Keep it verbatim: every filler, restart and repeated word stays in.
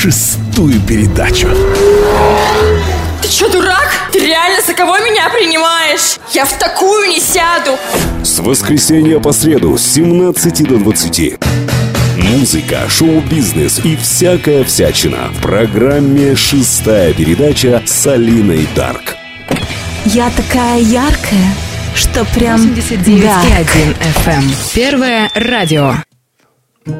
шестую передачу. Ты что, дурак? Ты реально за кого меня принимаешь? Я в такую не сяду. С воскресенья по среду с семнадцати до двадцати. Музыка, шоу-бизнес и всякая всячина в программе «Шестая передача» с Алиной Дарк. Я такая яркая, что прям восемьдесят девять и один эф эм. Первое радио.